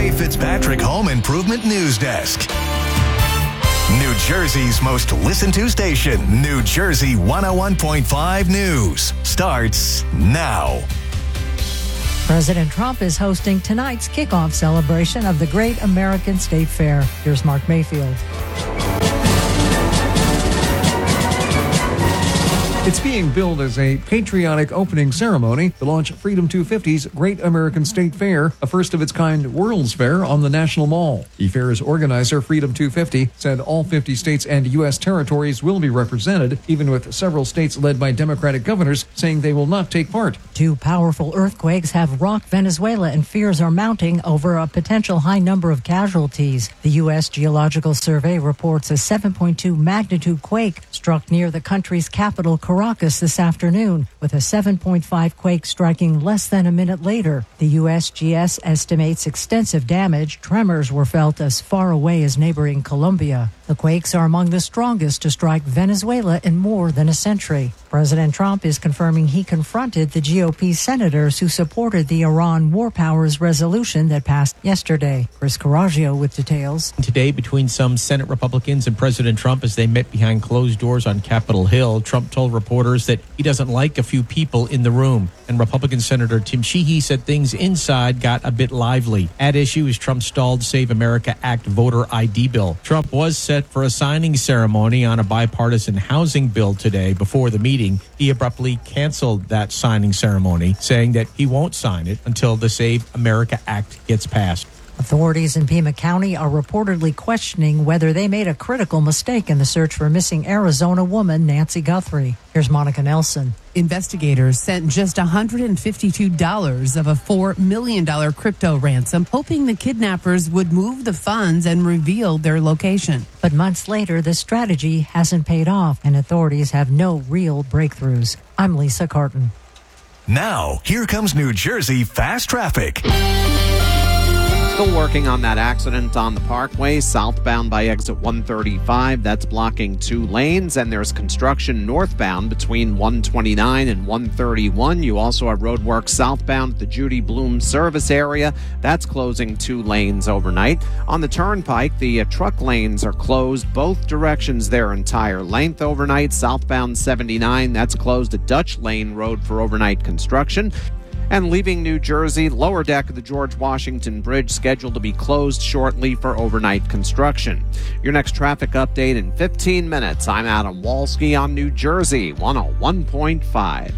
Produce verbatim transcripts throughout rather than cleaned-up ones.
Jay Fitzpatrick Home Improvement News Desk. New Jersey's most listened to station, New Jersey one oh one point five News, starts now. President Trump is hosting tonight's kickoff celebration of the Great American State Fair. Here's Mark Mayfield. It's being billed as a patriotic opening ceremony to launch Freedom two fifty's Great American State Fair, a first-of-its-kind World's Fair on the National Mall. The fair's organizer, Freedom two fifty, said all fifty states and U S territories will be represented, even with several states led by Democratic governors saying they will not take part. Two powerful earthquakes have rocked Venezuela, and fears are mounting over a potential high number of casualties. The U S Geological Survey reports a seven point two magnitude quake struck near the country's capital, Caracas, this afternoon, with a seven point five quake striking less than a minute later. The U S G S estimates extensive damage. Tremors were felt as far away as neighboring Colombia. The quakes are among the strongest to strike Venezuela in more than a century. President Trump is confirming he confronted the G O P senators who supported the Iran War Powers resolution that passed yesterday. Chris Coraggio with details. Today, between some Senate Republicans and President Trump as they met behind closed doors on Capitol Hill, Trump told reporters that he doesn't like a few people in the room. And Republican Senator Tim Sheehy said things inside got a bit lively. At issue is Trump's stalled Save America Act voter I D bill. Trump was set for a signing ceremony on a bipartisan housing bill today. Before the meeting, he abruptly canceled that signing ceremony, saying that he won't sign it until the Save America Act gets passed. Authorities in Pima County are reportedly questioning whether they made a critical mistake in the search for missing Arizona woman Nancy Guthrie. Here's Monica Nelson. Investigators sent just one hundred fifty-two dollars of a four million dollars crypto ransom, hoping the kidnappers would move the funds and reveal their location. But months later, the strategy hasn't paid off, and authorities have no real breakthroughs. I'm Lisa Carton. Now, here comes New Jersey Fast Traffic. Still working on that accident on the Parkway, southbound by exit one thirty-five. That's blocking two lanes, and there's construction northbound between one twenty-nine and one thirty-one. You also have road work southbound at the Judy Bloom service area. That's closing two lanes overnight. On the Turnpike, the uh, truck lanes are closed both directions their entire length overnight. Southbound seventy-nine, that's closed at Dutch Lane Road for overnight construction. And leaving New Jersey, lower deck of the George Washington Bridge scheduled to be closed shortly for overnight construction. Your next traffic update in fifteen minutes. I'm Adam Walski on New Jersey one oh one point five.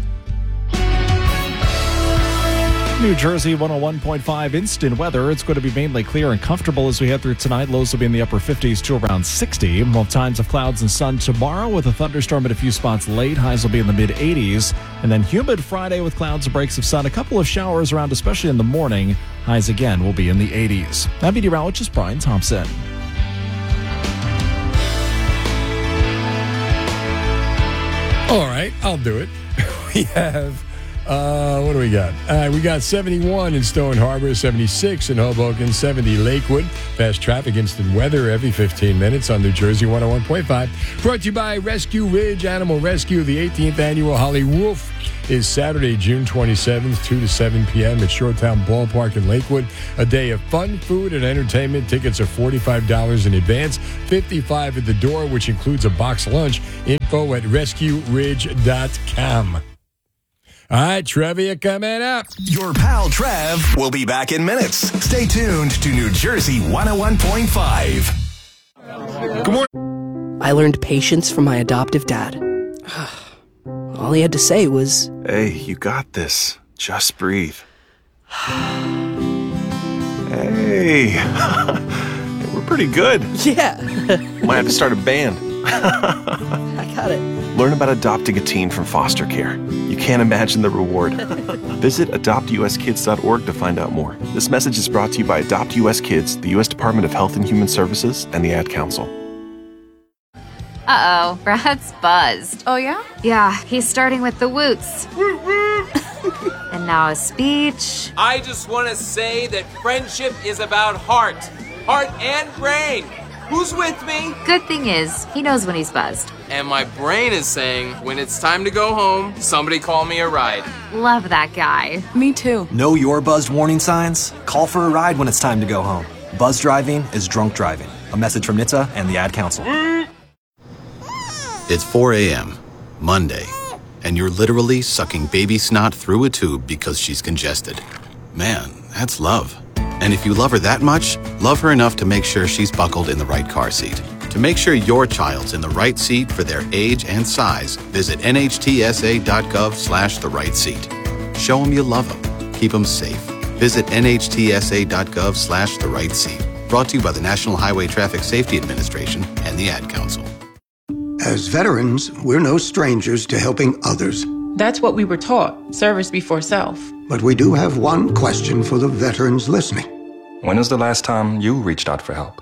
New Jersey one oh one point five instant weather. It's going to be mainly clear and comfortable as we head through tonight. Lows will be in the upper fifties to around sixty. Both times of clouds and sun tomorrow with a thunderstorm at a few spots late. Highs will be in the mid eighties. And then humid Friday with clouds and breaks of sun. A couple of showers around, especially in the morning. Highs again will be in the eighties. I'm meteorologist Brian Thompson. All right, I'll do it. We have... Uh, what do we got? Uh, we got seventy-one in Stone Harbor, seventy-six in Hoboken, seventy Lakewood. Fast traffic, instant weather every fifteen minutes on New Jersey one oh one point five. Brought to you by Rescue Ridge Animal Rescue. The eighteenth annual Holly Wolf is Saturday, June twenty-seventh, two to seven p.m. at Shoretown Ballpark in Lakewood. A day of fun, food, and entertainment. Tickets are forty-five dollars in advance, fifty-five dollars at the door, which includes a box lunch. Info at rescue ridge dot com. All right, trivia coming up. Your pal Trev will be back in minutes. Stay tuned to New Jersey one oh one point five. Good morning. I learned patience from my adoptive dad. All he had to say was, "Hey, you got this. Just breathe." Hey, we're pretty good. Yeah. Might have to start a band. I got it. Learn about adopting a teen from foster care. You can't imagine the reward. Visit adopt u s kids dot org to find out more. This message is brought to you by Adopt U S Kids, the U S Department of Health and Human Services, and the Ad Council. Uh-oh, Brad's buzzed. Oh, yeah? Yeah, he's starting with the woots. And now a speech. I just want to say that friendship is about heart. Heart and brain. Who's with me? Good thing is, he knows when he's buzzed. And my brain is saying, when it's time to go home, somebody call me a ride. Love that guy. Me too. Know your buzzed warning signs? Call for a ride when it's time to go home. Buzz driving is drunk driving. A message from N H T S A and the Ad Council. It's four a.m., Monday, and you're literally sucking baby snot through a tube because she's congested. Man, that's love. And if you love her that much, love her enough to make sure she's buckled in the right car seat. To make sure your child's in the right seat for their age and size, visit nhtsa.gov slash the right seat. Show them you love them. Keep them safe. Visit nhtsa.gov slash the right seat. Brought to you by the National Highway Traffic Safety Administration and the Ad Council. As veterans, we're no strangers to helping others. That's what we were taught, service before self. But we do have one question for the veterans listening. When was the last time you reached out for help?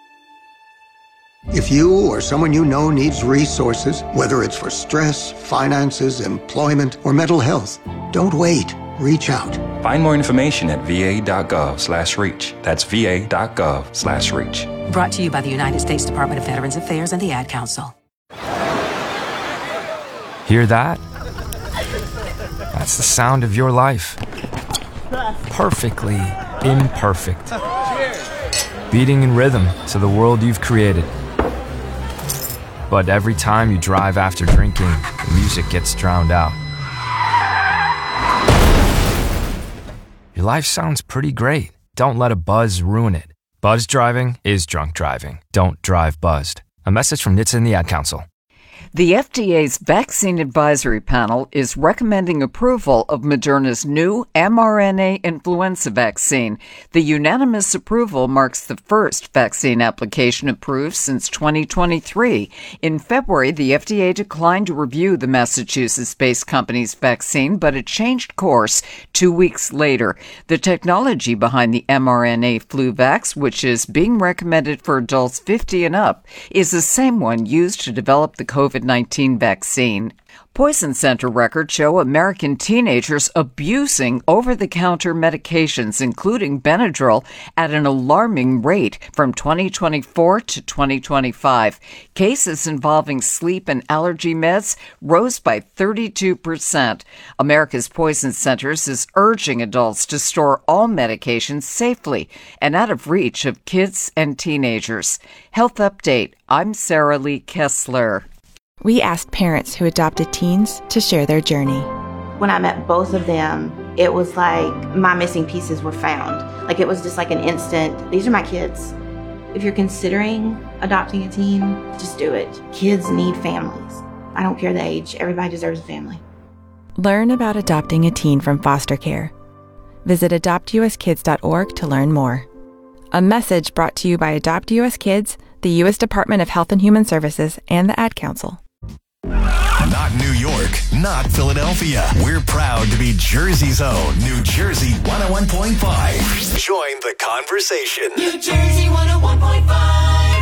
If you or someone you know needs resources, whether it's for stress, finances, employment, or mental health, don't wait. Reach out. Find more information at va.gov slash reach. That's va.gov slash reach. Brought to you by the United States Department of Veterans Affairs and the Ad Council. Hear that? That's the sound of your life. Perfectly imperfect. Beating in rhythm to the world you've created. But every time you drive after drinking, the music gets drowned out. Your life sounds pretty great. Don't let a buzz ruin it. Buzz driving is drunk driving. Don't drive buzzed. A message from N H T S A and the Ad Council. The F D A's Vaccine Advisory Panel is recommending approval of Moderna's new mRNA influenza vaccine. The unanimous approval marks the first vaccine application approved since twenty twenty-three. In February, the F D A declined to review the Massachusetts-based company's vaccine, but it changed course two weeks later. The technology behind the mRNA FluVax, which is being recommended for adults fifty and up, is the same one used to develop the COVID nineteen vaccine. Poison Center records show American teenagers abusing over-the-counter medications, including Benadryl, at an alarming rate from twenty twenty-four to twenty twenty-five. Cases involving sleep and allergy meds rose by thirty-two percent. America's Poison Centers is urging adults to store all medications safely and out of reach of kids and teenagers. Health Update. I'm Sarah Lee Kessler. We asked parents who adopted teens to share their journey. When I met both of them, it was like my missing pieces were found. Like it was just like an instant, these are my kids. If you're considering adopting a teen, just do it. Kids need families. I don't care the age, everybody deserves a family. Learn about adopting a teen from foster care. Visit adopt u s kids dot org to learn more. A message brought to you by Adopt U S Kids, the U S Department of Health and Human Services, and the Ad Council. Not New York, not Philadelphia. We're proud to be Jersey's own New Jersey one oh one point five. Join the conversation. New Jersey one oh one point five.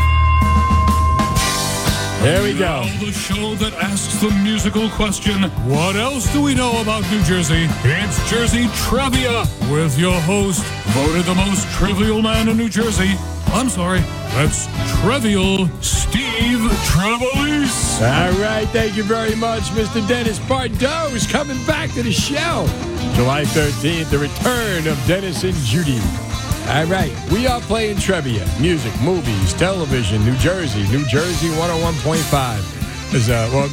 There we go. Now the show that asks the musical question, what else do we know about New Jersey? It's Jersey Trivia with your host, voted the most trivial man in New Jersey. I'm sorry, that's Trivial Steve Trevelise. All right, thank you very much. Mister Dennis Bardot is coming back to the show. July thirteenth, the return of Dennis and Judy. All right, we are playing trivia, music, movies, television, New Jersey, New Jersey one oh one point five. Is, uh, well,